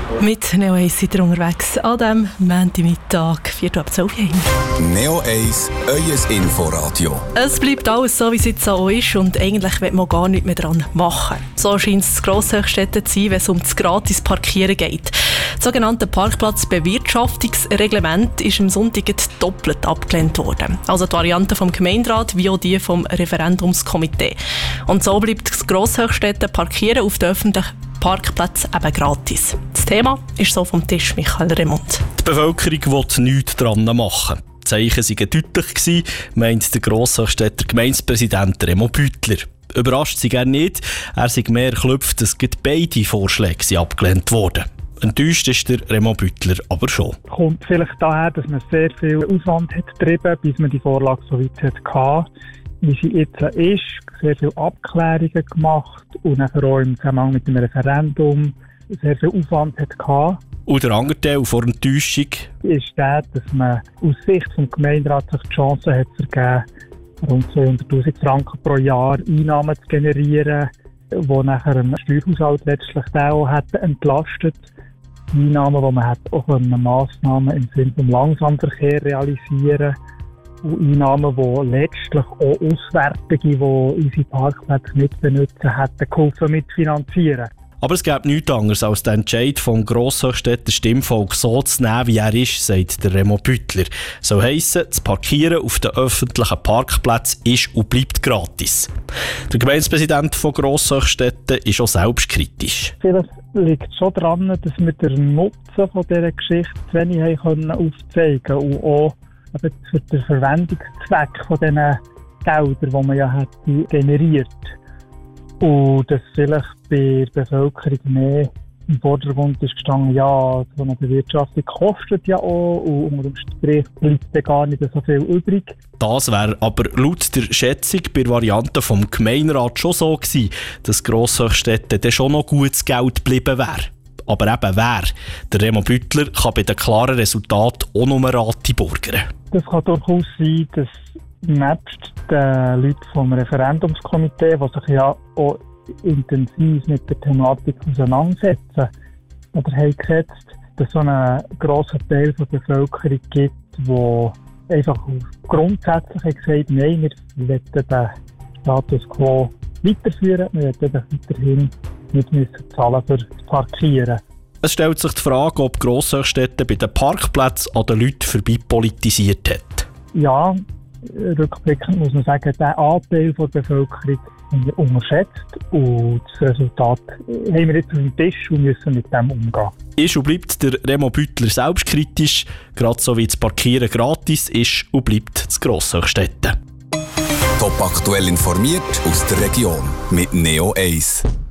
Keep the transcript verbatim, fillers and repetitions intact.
Mit Neo eins seid ihr unterwegs an diesem Montagmittag, vier ab zwölf Uhr. Neo eins, euer Inforadio. Es bleibt alles so, wie es jetzt auch ist und eigentlich will man gar nichts mehr daran machen. So scheint es Grosshöchstädte zu sein, wenn es um das gratis Parkieren geht. Das sogenannte Parkplatzbewirtschaftungsreglement ist am Sonntag doppelt abgelehnt worden. Also die Variante vom Gemeinderat wie auch die vom Referendumskomitee. Und so bleibt das Grosshöchstädte Parkieren auf den öffentlichen Parkplätzen eben gratis. Das Thema ist so vom Tisch, Michael Remund. Die Bevölkerung will nichts daran machen. Die Zeichen waren deutlich gewesen, meint der Grosshöchstädter Gemeindepräsident Remo Büttler. Überrascht sei er nicht, er sei mehr erklüpft, dass beide Vorschläge abgelehnt wurden. Enttäuscht ist der Remo Büttler aber schon. Kommt vielleicht daher, dass man sehr viel Aufwand hat getrieben, bis man die Vorlage so weit hatte, wie sie jetzt ist, sehr viele Abklärungen gemacht und nachher auch im Zusammenhang mit dem Referendum sehr viel Aufwand hatte. Und der andere Teil vor Enttäuschung ist der, dass man aus Sicht des Gemeinderats sich die Chance hat vergeben, rund zweihunderttausend Franken pro Jahr Einnahmen zu generieren, die nachher einen Steuerhaushalt letztlich auch hat entlastet. Einnahmen, die man hat auch Massnahmen im Sinne des Langsamverkehr realisieren konnte. Und Einnahmen, die letztlich auch Auswärtige, die unsere Parkplätze nicht benutzen, hätten geholfen mitfinanzieren. Aber es gibt nichts anderes als den Entscheid vom Grosshöchstädter Stimmvolk so zu nehmen, wie er ist, sagt der Remo Büttler. So heissen, das Parkieren auf den öffentlichen Parkplätzen ist und bleibt gratis. Der Gemeindepräsident von Grosshöchstädten ist auch selbstkritisch. Vielleicht liegt es schon daran, dass wir den Nutzen von dieser Geschichte zu wenig haben aufzeigen können und auch für den Verwendungszweck von diesen Geldern, die man ja hat generiert. Und dass vielleicht bei der Bevölkerung mehr im Vordergrund ist gestanden, ja, so eine Bewirtschaftung kostet ja auch und unter dem Strich bleibt dann gar nicht so viel übrig. Das wäre aber laut der Schätzung bei der Variante vom Gemeinderat schon so gewesen, dass Grosshöchstädten dann schon noch gutes Geld geblieben wäre. Aber eben wer? Der Remo Büttler kann bei den klaren Resultaten auch nur Rate bürgern. Das kann durchaus sein, dass nebst den Leuten vom Referendumskomitee, die sich ja auch intensiv mit der Thematik auseinandersetzen oder haben gesetzt, dass es so einen grossen Teil der Bevölkerung gibt, die einfach grundsätzlich gesagt haben, nein, wir wollen den Status quo weiterführen, wir wollen weiterhin nicht müssen zahlen für das Parkieren. Es stellt sich die Frage, ob Grosshöchstädten bei den Parkplätzen an den Leuten vorbei politisiert hat. Ja, rückblickend muss man sagen, der Anteil der Bevölkerung haben wir unterschätzt und das Resultat haben wir jetzt auf dem Tisch und müssen mit dem umgehen. Ist und bleibt der Remo Büttler selbstkritisch, gerade so wie das Parkieren gratis ist und bleibt das Grosshöchstädten. Top aktuell informiert aus der Region mit Neo eins.